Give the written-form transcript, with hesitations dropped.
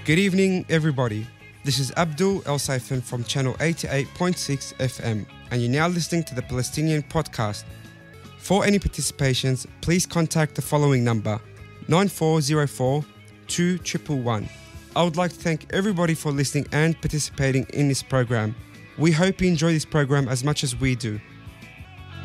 Good evening, everybody. This is Abdul El Saifan from channel 88.6 FM, and you're now listening to the Palestinian podcast. For any participations, please contact the following number, 9404 2111. I would like to thank everybody for listening and participating in this program. We hope you enjoy this program as much as we do.